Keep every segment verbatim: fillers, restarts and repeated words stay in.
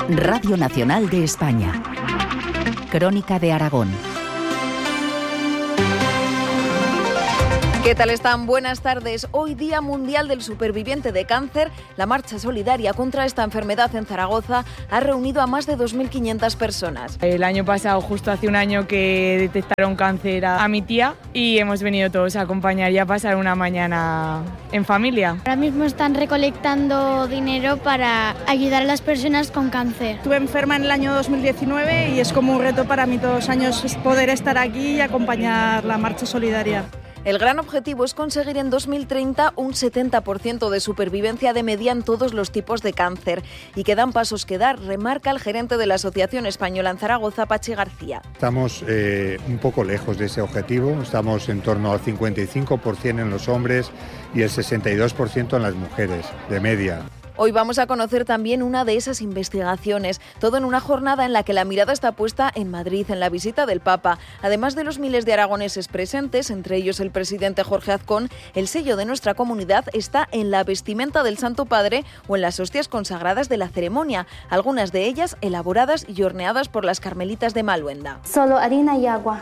Radio Nacional de España. Crónica de Aragón. ¿Qué tal están? Buenas tardes. Hoy Día Mundial del Superviviente de Cáncer, la marcha solidaria contra esta enfermedad en Zaragoza ha reunido a más de dos mil quinientas personas. El año pasado, justo hace un año que detectaron cáncer a, a mi tía y hemos venido todos a acompañar y a pasar una mañana en familia. Ahora mismo están recolectando dinero para ayudar a las personas con cáncer. Estuve enferma en el año dos mil diecinueve y es como un reto para mí todos los años poder estar aquí y acompañar la marcha solidaria. El gran objetivo es conseguir en dos mil treinta un setenta por ciento de supervivencia de media en todos los tipos de cáncer. Y quedan pasos que dar, remarca el gerente de la Asociación Española en Zaragoza, Pachi García. Estamos eh, un poco lejos de ese objetivo, estamos en torno al cincuenta y cinco por ciento en los hombres y el sesenta y dos por ciento en las mujeres, de media. Hoy vamos a conocer también una de esas investigaciones, todo en una jornada en la que la mirada está puesta en Madrid, en la visita del Papa. Además de los miles de aragoneses presentes, entre ellos el presidente Jorge Azcón, el sello de nuestra comunidad está en la vestimenta del Santo Padre o en las hostias consagradas de la ceremonia, algunas de ellas elaboradas y horneadas por las carmelitas de Maluenda. Solo harina y agua,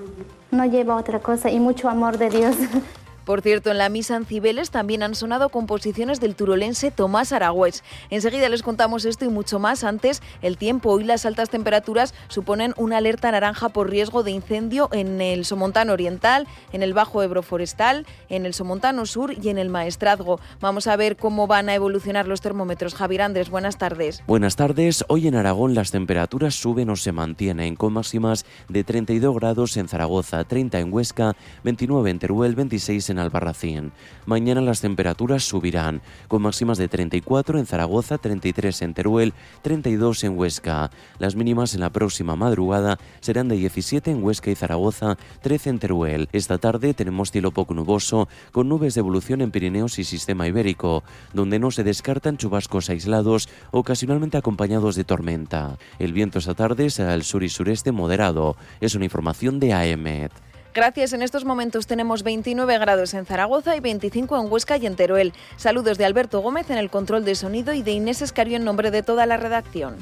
no lleva otra cosa y mucho amor de Dios. Por cierto, en la misa en Cibeles también han sonado composiciones del turolense Tomás Aragüés. Enseguida les contamos esto y mucho más. Antes, el tiempo y las altas temperaturas suponen una alerta naranja por riesgo de incendio en el Somontano Oriental, en el Bajo Ebro Forestal, en el Somontano Sur y en el Maestrazgo. Vamos a ver cómo van a evolucionar los termómetros. Javier Andrés, buenas tardes. Buenas tardes. Hoy en Aragón las temperaturas suben o se mantienen con máximas de treinta y dos grados en Zaragoza, treinta en Huesca, veintinueve en Teruel, veintiséis en Albarracín. Mañana las temperaturas subirán, con máximas de treinta y cuatro en Zaragoza, treinta y tres en Teruel, treinta y dos en Huesca. Las mínimas en la próxima madrugada serán de diecisiete en Huesca y Zaragoza, trece en Teruel. Esta tarde tenemos cielo poco nuboso, con nubes de evolución en Pirineos y Sistema Ibérico, donde no se descartan chubascos aislados, ocasionalmente acompañados de tormenta. El viento esta tarde será del sur y sureste moderado. Es una información de A E M E T. Gracias, en estos momentos tenemos veintinueve grados en Zaragoza y veinticinco en Huesca y en Teruel. Saludos de Alberto Gómez en el control de sonido y de Inés Escario en nombre de toda la redacción.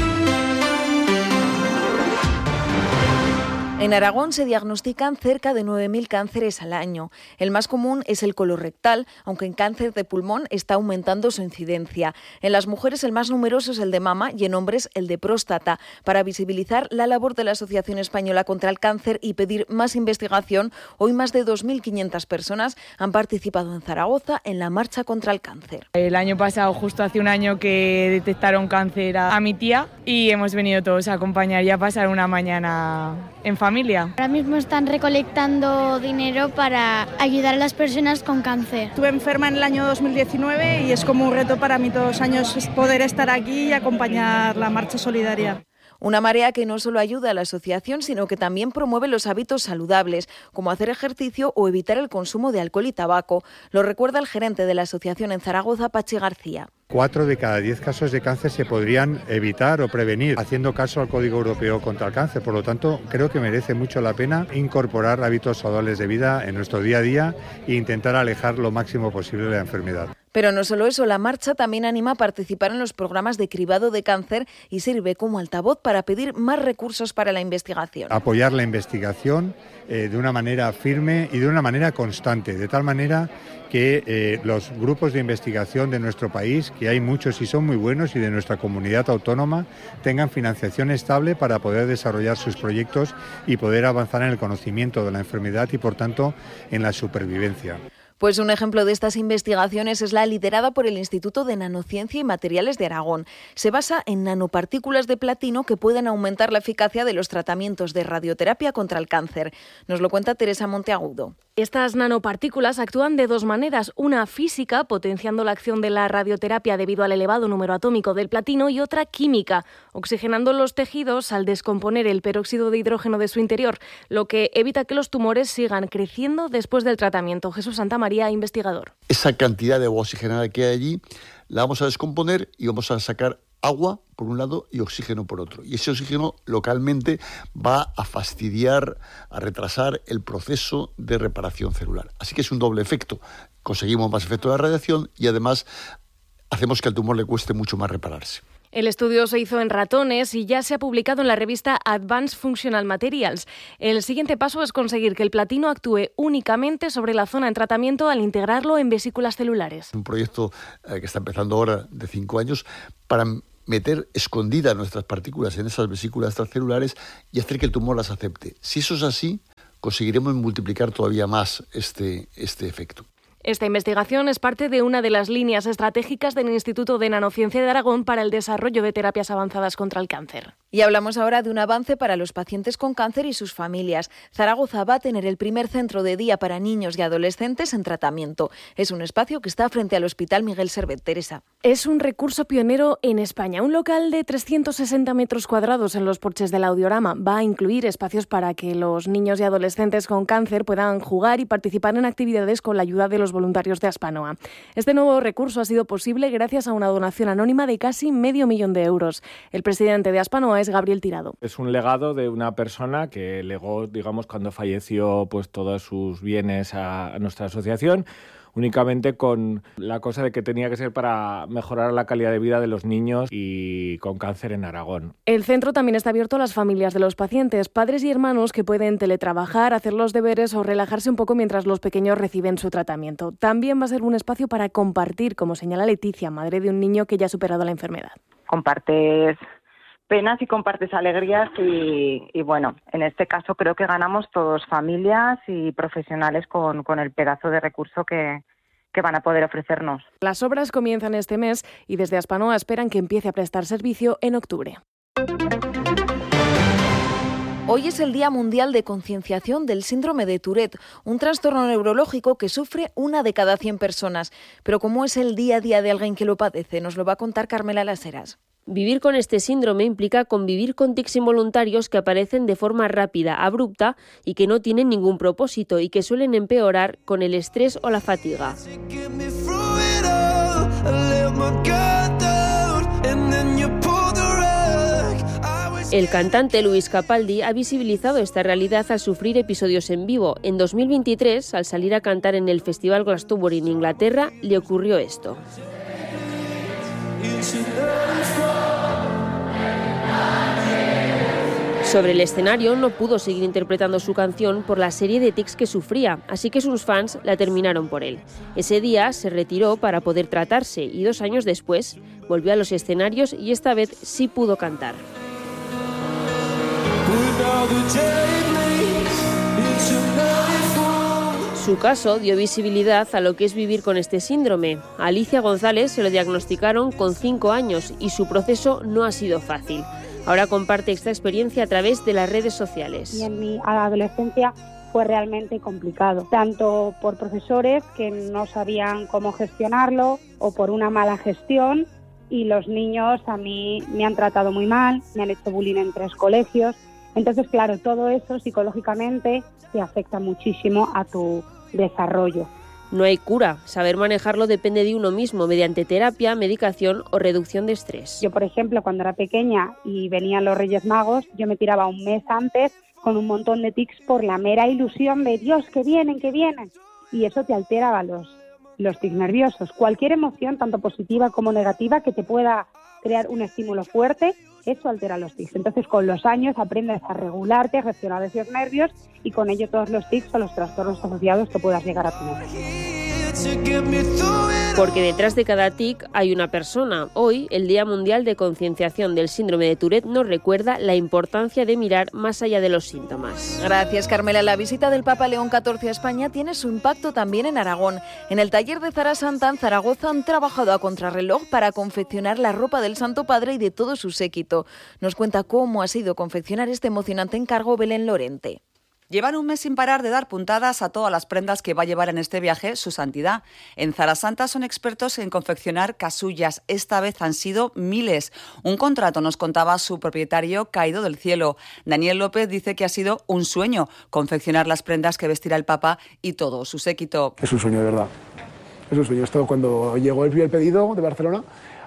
En Aragón se diagnostican cerca de nueve mil cánceres al año. El más común es el colorectal, aunque en cáncer de pulmón está aumentando su incidencia. En las mujeres el más numeroso es el de mama y en hombres el de próstata. Para visibilizar la labor de la Asociación Española contra el Cáncer y pedir más investigación, hoy más de dos mil quinientas personas han participado en Zaragoza en la marcha contra el cáncer. El año pasado, justo hace un año que detectaron cáncer a, a mi tía y hemos venido todos a acompañar y a pasar una mañana en familia. Ahora mismo están recolectando dinero para ayudar a las personas con cáncer. Estuve enferma en el año dos mil diecinueve y es como un reto para mí todos los años poder estar aquí y acompañar la marcha solidaria. Una marea que no solo ayuda a la asociación, sino que también promueve los hábitos saludables, como hacer ejercicio o evitar el consumo de alcohol y tabaco. Lo recuerda el gerente de la asociación en Zaragoza, Pachi García. Cuatro de cada diez casos de cáncer se podrían evitar o prevenir haciendo caso al Código Europeo contra el Cáncer. Por lo tanto, creo que merece mucho la pena incorporar hábitos saludables de vida en nuestro día a día e intentar alejar lo máximo posible la enfermedad. Pero no solo eso, la marcha también anima a participar en los programas de cribado de cáncer y sirve como altavoz para pedir más recursos para la investigación. Apoyar la investigación eh, de una manera firme y de una manera constante, de tal manera que eh, los grupos de investigación de nuestro país, que hay muchos y son muy buenos, y de nuestra comunidad autónoma, tengan financiación estable para poder desarrollar sus proyectos y poder avanzar en el conocimiento de la enfermedad y, por tanto, en la supervivencia. Pues un ejemplo de estas investigaciones es la liderada por el Instituto de Nanociencia y Materiales de Aragón. Se basa en nanopartículas de platino que pueden aumentar la eficacia de los tratamientos de radioterapia contra el cáncer. Nos lo cuenta Teresa Monteagudo. Estas nanopartículas actúan de dos maneras, una física, potenciando la acción de la radioterapia debido al elevado número atómico del platino, y otra química, oxigenando los tejidos al descomponer el peróxido de hidrógeno de su interior, lo que evita que los tumores sigan creciendo después del tratamiento. Jesús Santamaría, investigador. Esa cantidad de agua oxigenada que hay allí la vamos a descomponer y vamos a sacar agua por un lado y oxígeno por otro. Y ese oxígeno localmente va a fastidiar, a retrasar el proceso de reparación celular. Así que es un doble efecto. Conseguimos más efecto de la radiación y además hacemos que al tumor le cueste mucho más repararse. El estudio se hizo en ratones y ya se ha publicado en la revista Advanced Functional Materials. El siguiente paso es conseguir que el platino actúe únicamente sobre la zona en tratamiento al integrarlo en vesículas celulares. Un proyecto eh, que está empezando ahora de cinco años para meter escondidas nuestras partículas en esas vesículas extracelulares y hacer que el tumor las acepte. Si eso es así, conseguiremos multiplicar todavía más este, este efecto. Esta investigación es parte de una de las líneas estratégicas del Instituto de Nanociencia de Aragón para el desarrollo de terapias avanzadas contra el cáncer. Y hablamos ahora de un avance para los pacientes con cáncer y sus familias. Zaragoza va a tener el primer centro de día para niños y adolescentes en tratamiento. Es un espacio que está frente al Hospital Miguel Servet. Teresa. Es un recurso pionero en España. Un local de trescientos sesenta metros cuadrados en los porches del Audiorama va a incluir espacios para que los niños y adolescentes con cáncer puedan jugar y participar en actividades con la ayuda de los voluntarios de Aspanoa. Este nuevo recurso ha sido posible gracias a una donación anónima de casi medio millón de euros. El presidente de Aspanoa es Gabriel Tirado. Es un legado de una persona que legó, digamos, cuando falleció, pues todos sus bienes a, a nuestra asociación, únicamente con la cosa de que tenía que ser para mejorar la calidad de vida de los niños y con cáncer en Aragón. El centro también está abierto a las familias de los pacientes, padres y hermanos que pueden teletrabajar, hacer los deberes o relajarse un poco mientras los pequeños reciben su tratamiento. También va a ser un espacio para compartir, como señala Leticia, madre de un niño que ya ha superado la enfermedad. Compartes penas y compartes alegrías y, y bueno, en este caso creo que ganamos todos, familias y profesionales, con, con el pedazo de recurso que, que van a poder ofrecernos. Las obras comienzan este mes y desde Aspanoa esperan que empiece a prestar servicio en octubre. Hoy es el Día Mundial de Concienciación del Síndrome de Tourette, un trastorno neurológico que sufre una de cada cien personas. Pero ¿cómo es el día a día de alguien que lo padece? Nos lo va a contar Carmela Las Heras. Vivir con este síndrome implica convivir con tics involuntarios que aparecen de forma rápida, abrupta y que no tienen ningún propósito y que suelen empeorar con el estrés o la fatiga. El cantante Luis Capaldi ha visibilizado esta realidad al sufrir episodios en vivo. En dos mil veintitrés, al salir a cantar en el Festival Glastonbury en Inglaterra, le ocurrió esto. Sobre el escenario no pudo seguir interpretando su canción por la serie de tics que sufría, así que sus fans la terminaron por él. Ese día se retiró para poder tratarse y dos años después volvió a los escenarios y esta vez sí pudo cantar. Su caso dio visibilidad a lo que es vivir con este síndrome. A Alicia González se lo diagnosticaron con cinco años y su proceso no ha sido fácil. Ahora comparte esta experiencia a través de las redes sociales. Y en mi adolescencia fue realmente complicado, tanto por profesores que no sabían cómo gestionarlo o por una mala gestión, y los niños a mí me han tratado muy mal, me han hecho bullying en tres colegios. Entonces, claro, todo eso psicológicamente te afecta muchísimo a tu desarrollo. No hay cura. Saber manejarlo depende de uno mismo mediante terapia, medicación o reducción de estrés. Yo, por ejemplo, cuando era pequeña y venían los Reyes Magos, yo me tiraba un mes antes con un montón de tics por la mera ilusión de Dios, que vienen, que vienen. Y eso te alteraba los, los tics nerviosos. Cualquier emoción, tanto positiva como negativa, que te pueda crear un estímulo fuerte, eso altera los tics. Entonces, con los años aprendes a regularte, a gestionar esos nervios y con ello todos los tics o los trastornos asociados que puedas llegar a tener. Porque detrás de cada tic hay una persona. Hoy, el Día Mundial de Concienciación del Síndrome de Tourette nos recuerda la importancia de mirar más allá de los síntomas. Gracias, Carmela. La visita del Papa León catorce a España tiene su impacto también en Aragón. En el taller de Zara Santa en Zaragoza han trabajado a contrarreloj para confeccionar la ropa del Santo Padre y de todo su séquito. Nos cuenta cómo ha sido confeccionar este emocionante encargo Belén Lorente. Llevan un mes sin parar de dar puntadas a todas las prendas que va a llevar en este viaje su santidad. En Zara Santa son expertos en confeccionar casullas. Esta vez han sido miles. Un contrato, nos contaba su propietario, caído del cielo. Daniel López dice que ha sido un sueño confeccionar las prendas que vestirá el Papa y todo su séquito. Es un sueño de verdad. Es un sueño. Esto cuando llegó el primer pedido de Barcelona,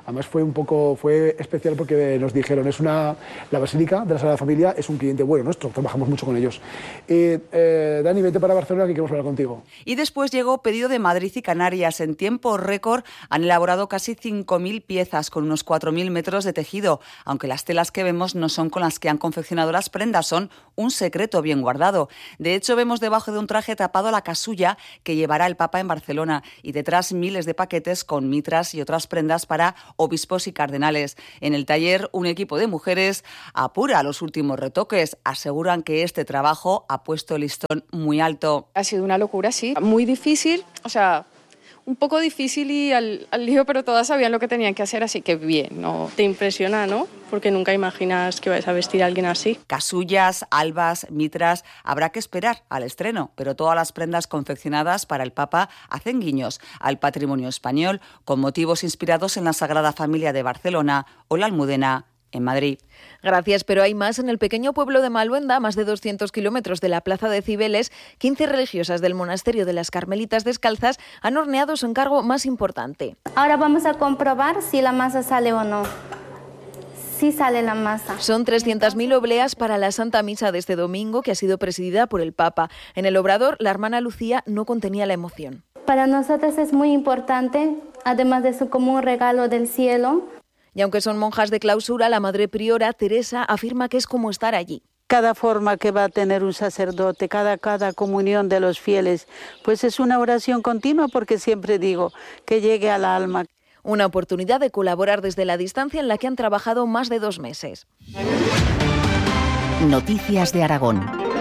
Además fue un poco fue especial porque nos dijeron, es una la Basílica de la Sagrada Familia es un cliente bueno nuestro, trabajamos mucho con ellos. Eh, eh, Dani, vete para Barcelona que queremos hablar contigo. Y después llegó pedido de Madrid y Canarias. En tiempo récord han elaborado casi cinco mil piezas con unos cuatro mil metros de tejido, aunque las telas que vemos no son con las que han confeccionado las prendas, son un secreto bien guardado. De hecho, vemos debajo de un traje tapado la casulla que llevará el Papa en Barcelona y detrás miles de paquetes con mitras y otras prendas para obispos y cardenales. En el taller, un equipo de mujeres apura los últimos retoques. Aseguran que este trabajo ha puesto el listón muy alto. Ha sido una locura, sí. Muy difícil, o sea, un poco difícil y al, al lío, pero todas sabían lo que tenían que hacer, así que bien, ¿no? Te impresiona, ¿no? Porque nunca imaginas que vais a vestir a alguien así. Casullas, albas, mitras, habrá que esperar al estreno, pero todas las prendas confeccionadas para el Papa hacen guiños al patrimonio español, con motivos inspirados en la Sagrada Familia de Barcelona o la Almudena en Madrid. Gracias, pero hay más. En el pequeño pueblo de Maluenda, a más de doscientos kilómetros de la plaza de Cibeles, quince religiosas del monasterio de las Carmelitas Descalzas han horneado su encargo más importante. Ahora vamos a comprobar si la masa sale o no. Sí sale la masa. Son trescientas mil obleas para la Santa Misa de este domingo, que ha sido presidida por el Papa. En el obrador, la hermana Lucía no contenía la emoción. Para nosotros es muy importante, además de eso como un regalo del cielo. Y aunque son monjas de clausura, la madre priora, Teresa, afirma que es como estar allí. Cada forma que va a tener un sacerdote, cada, cada comunión de los fieles, pues es una oración continua porque siempre digo que llegue al alma. Una oportunidad de colaborar desde la distancia en la que han trabajado más de dos meses. Noticias de Aragón.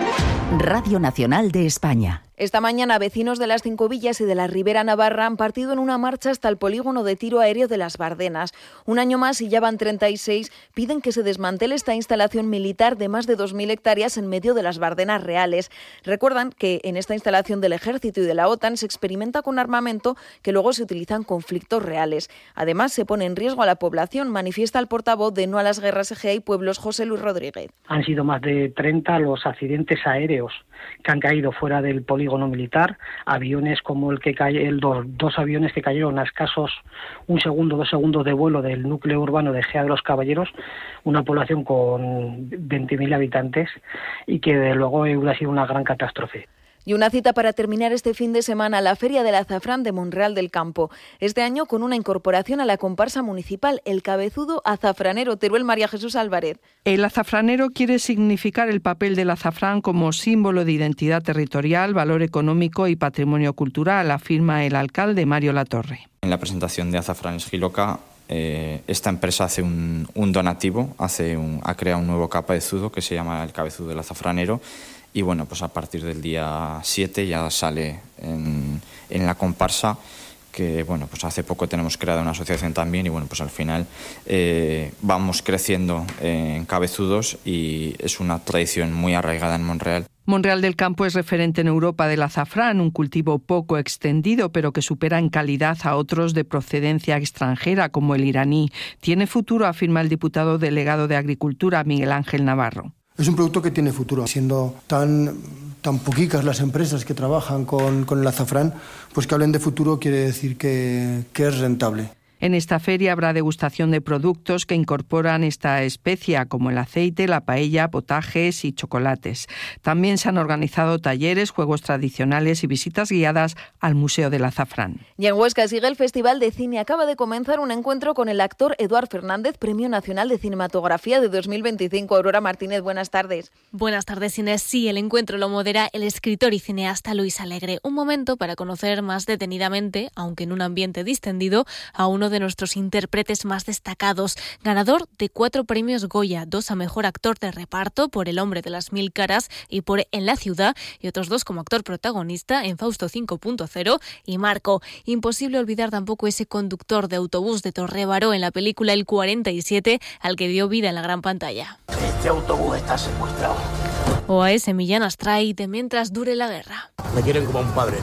Radio Nacional de España. Esta mañana, vecinos de las Cinco Villas y de la Ribera Navarra han partido en una marcha hasta el polígono de tiro aéreo de las Bardenas. Un año más y ya van treinta y seis, piden que se desmantele esta instalación militar de más de dos mil hectáreas en medio de las Bardenas reales. Recuerdan que en esta instalación del Ejército y de la OTAN se experimenta con armamento que luego se utiliza en conflictos reales. Además, se pone en riesgo a la población, manifiesta el portavoz de No a las Guerras Egea y Pueblos, José Luis Rodríguez. Han sido más de treinta los accidentes aéreos que han caído fuera del polígono militar, aviones como el que cae, el dos, dos aviones que cayeron a escasos un segundo, dos segundos de vuelo del núcleo urbano de Egea de los Caballeros, una población con veinte mil habitantes y que de luego hubiera sido una gran catástrofe. Y una cita para terminar este fin de semana, la Feria del Azafrán de Monreal del Campo. Este año con una incorporación a la comparsa municipal, el cabezudo azafranero. Teruel María Jesús Álvarez. El azafranero quiere significar el papel del azafrán como símbolo de identidad territorial, valor económico y patrimonio cultural, afirma el alcalde Mario Latorre. En la presentación de Azafranes Giloca, eh, esta empresa hace un, un donativo, hace un, ha creado un nuevo cabezudo que se llama el cabezudo del azafranero. Y bueno, pues a partir del día siete ya sale en, en la comparsa, que bueno, pues hace poco tenemos creada una asociación también y bueno, pues al final eh, vamos creciendo en cabezudos y es una tradición muy arraigada en Monreal. Monreal del Campo es referente en Europa del azafrán, un cultivo poco extendido, pero que supera en calidad a otros de procedencia extranjera, como el iraní. Tiene futuro, afirma el diputado delegado de Agricultura, Miguel Ángel Navarro. Es un producto que tiene futuro, siendo tan, tan poquicas las empresas que trabajan con, con el azafrán, pues que hablen de futuro quiere decir que, que es rentable. En esta feria habrá degustación de productos que incorporan esta especia, como el aceite, la paella, potajes y chocolates. También se han organizado talleres, juegos tradicionales y visitas guiadas al Museo del Azafrán. Y en Huesca sigue el Festival de Cine. Acaba de comenzar un encuentro con el actor Eduard Fernández, Premio Nacional de Cinematografía de dos mil veinticinco. Aurora Martínez, buenas tardes. Buenas tardes, Inés. Sí, el encuentro lo modera el escritor y cineasta Luis Alegre. Un momento para conocer más detenidamente, aunque en un ambiente distendido, a uno de nuestros intérpretes más destacados, ganador de cuatro premios Goya, dos a Mejor Actor de Reparto por El Hombre de las Mil Caras y por En la Ciudad, y otros dos como actor protagonista en Fausto cinco punto cero y Marco. Imposible olvidar tampoco ese conductor de autobús de Torrévaro en la película El cuarenta y siete, al que dio vida en la gran pantalla. Este autobús está secuestrado. O a ese Millán Astray de Mientras dure la guerra. Me quieren como a un padre.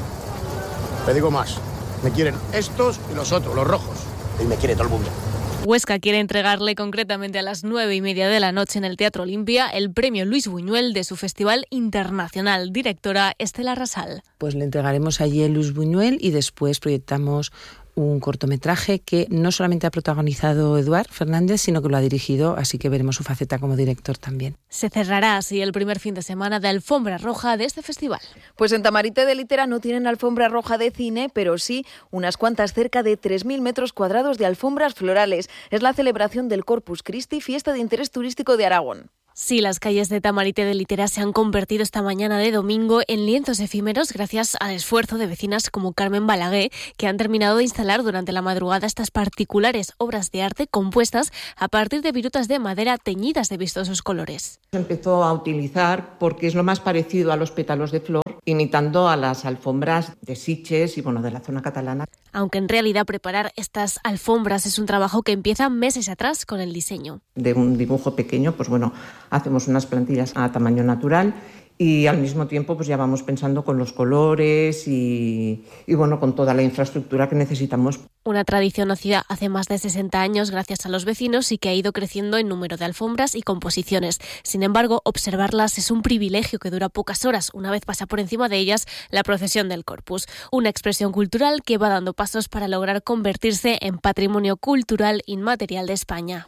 Te digo más, me quieren estos y los otros, los rojos. Y me quiere todo el mundo. Huesca quiere entregarle concretamente a las nueve y media de la noche en el Teatro Olimpia el premio Luis Buñuel de su Festival Internacional. Directora Estela Rasal. Pues le entregaremos allí el Luis Buñuel y después proyectamos un cortometraje que no solamente ha protagonizado Eduard Fernández, sino que lo ha dirigido, así que veremos su faceta como director también. Se cerrará así el primer fin de semana de alfombra roja de este festival. Pues en Tamarite de Litera no tienen alfombra roja de cine, pero sí unas cuantas, cerca de tres mil metros cuadrados de alfombras florales. Es la celebración del Corpus Christi, fiesta de interés turístico de Aragón. Sí, las calles de Tamarite de Litera se han convertido esta mañana de domingo en lienzos efímeros gracias al esfuerzo de vecinas como Carmen Balaguer, que han terminado de instalar durante la madrugada estas particulares obras de arte compuestas a partir de virutas de madera teñidas de vistosos colores. Se empezó a utilizar porque es lo más parecido a los pétalos de flor, imitando a las alfombras de Sitges y bueno, de la zona catalana. Aunque en realidad preparar estas alfombras es un trabajo que empieza meses atrás con el diseño. De un dibujo pequeño, pues bueno, hacemos unas plantillas a tamaño natural y al mismo tiempo pues ya vamos pensando con los colores y, y bueno, con toda la infraestructura que necesitamos. Una tradición nacida hace más de sesenta años gracias a los vecinos y que ha ido creciendo en número de alfombras y composiciones. Sin embargo, observarlas es un privilegio que dura pocas horas, una vez pasa por encima de ellas la procesión del Corpus, una expresión cultural que va dando pasos para lograr convertirse en patrimonio cultural inmaterial de España.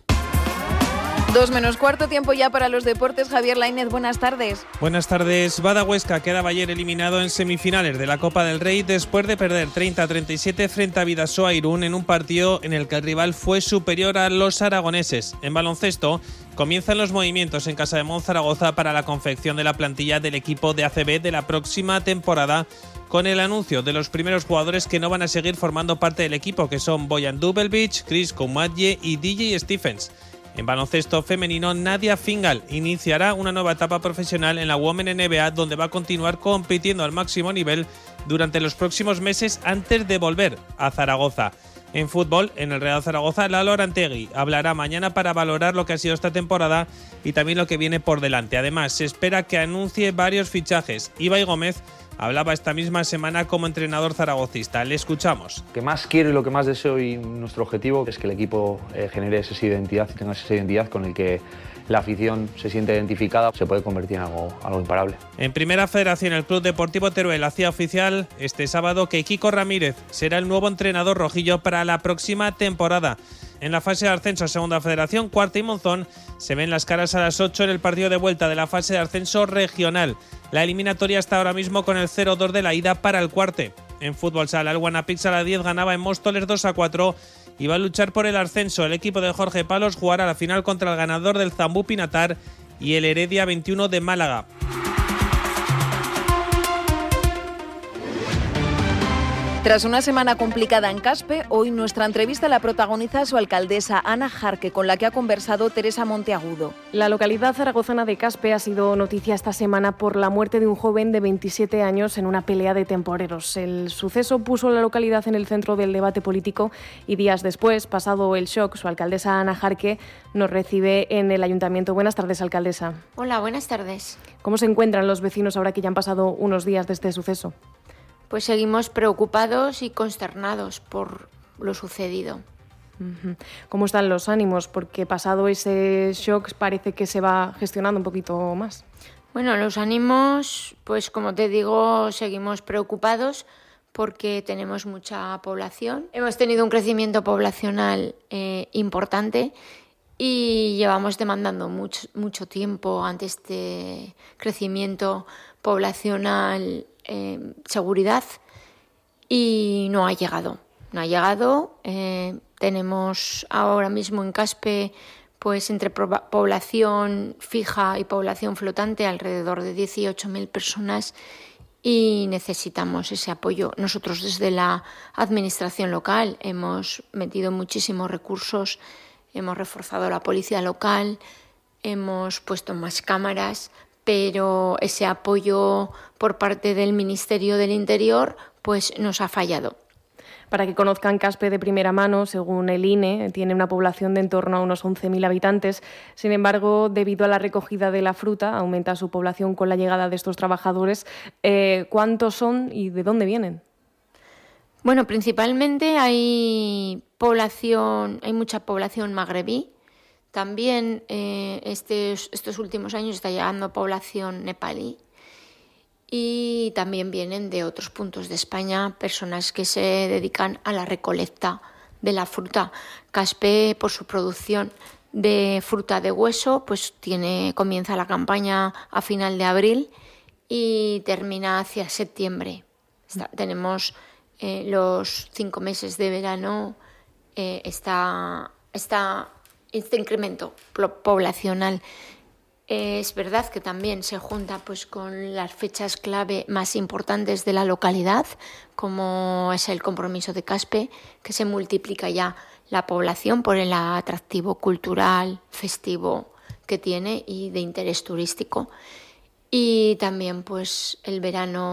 Dos menos cuarto, tiempo ya para los deportes. Javier Lainez, buenas tardes. Buenas tardes. Bada Huesca quedaba ayer eliminado en semifinales de la Copa del Rey después de perder treinta a treinta y siete frente a Bidasoa Irún en un partido en el que el rival fue superior a los aragoneses. En baloncesto, comienzan los movimientos en Casa de Monzaragoza para la confección de la plantilla del equipo de A C B de la próxima temporada, con el anuncio de los primeros jugadores que no van a seguir formando parte del equipo, que son Boyan Dubelbich, Chris Koumadje y D J Stephens. En baloncesto femenino, Nadia Fingal iniciará una nueva etapa profesional en la Women N B A, donde va a continuar compitiendo al máximo nivel durante los próximos meses antes de volver a Zaragoza. En fútbol, en el Real Zaragoza, Lalo Arantegui hablará mañana para valorar lo que ha sido esta temporada y también lo que viene por delante. Además, se espera que anuncie varios fichajes. Ibai Gómez hablaba esta misma semana como entrenador zaragocista. Le escuchamos. Lo que más quiero y lo que más deseo y nuestro objetivo es que el equipo eh, genere esa identidad, tenga esa identidad con el que la afición se siente identificada, se puede convertir en algo, algo imparable. En Primera Federación, el Club Deportivo Teruel hacía oficial este sábado que Kiko Ramírez será el nuevo entrenador rojillo para la próxima temporada. En la fase de ascenso a Segunda Federación, Cuarta y Monzón se ven las caras a las ocho en el partido de vuelta de la fase de ascenso regional. La eliminatoria está ahora mismo con el cero dos de la ida para el Cuarte. En fútbol sala, el Guanapix a la diez ganaba en Móstoles dos a cuatro y va a luchar por el ascenso. El equipo de Jorge Palos jugará la final contra el ganador del Zambú Pinatar y el Heredia veintiuno de Málaga. Tras una semana complicada en Caspe, hoy nuestra entrevista la protagoniza su alcaldesa Ana Jarque, con la que ha conversado Teresa Monteagudo. La localidad zaragozana de Caspe ha sido noticia esta semana por la muerte de un joven de veintisiete años en una pelea de temporeros. El suceso puso a la localidad en el centro del debate político y días después, pasado el shock, su alcaldesa Ana Jarque nos recibe en el ayuntamiento. Buenas tardes, alcaldesa. Hola, buenas tardes. ¿Cómo se encuentran los vecinos ahora que ya han pasado unos días de este suceso? Pues seguimos preocupados y consternados por lo sucedido. ¿Cómo están los ánimos? Porque pasado ese shock parece que se va gestionando un poquito más. Bueno, los ánimos, pues como te digo, seguimos preocupados porque tenemos mucha población. Hemos tenido un crecimiento poblacional eh, importante y llevamos demandando mucho, mucho tiempo ante este crecimiento poblacional. Eh, seguridad y no ha llegado, no ha llegado. Eh, tenemos ahora mismo en Caspe pues entre población fija y población flotante alrededor de dieciocho mil personas y necesitamos ese apoyo. Nosotros desde la administración local hemos metido muchísimos recursos, hemos reforzado la policía local, hemos puesto más cámaras, pero ese apoyo por parte del Ministerio del Interior pues nos ha fallado. Para que conozcan Caspe de primera mano, según el I N E, tiene una población de en torno a unos once mil habitantes. Sin embargo, debido a la recogida de la fruta, aumenta su población con la llegada de estos trabajadores. Eh, ¿Cuántos son y de dónde vienen? Bueno, principalmente hay población, hay mucha población magrebí. También eh, estos, estos últimos años está llegando población nepalí y también vienen de otros puntos de España personas que se dedican a la recolecta de la fruta. Caspe, por su producción de fruta de hueso, pues tiene, comienza la campaña a final de abril y termina hacia septiembre. Está, tenemos eh, los cinco meses de verano, eh, está, está este incremento poblacional. Eh, es verdad que también se junta pues con las fechas clave más importantes de la localidad, como es el compromiso de Caspe, que se multiplica ya la población por el atractivo cultural, festivo que tiene y de interés turístico. Y también pues el verano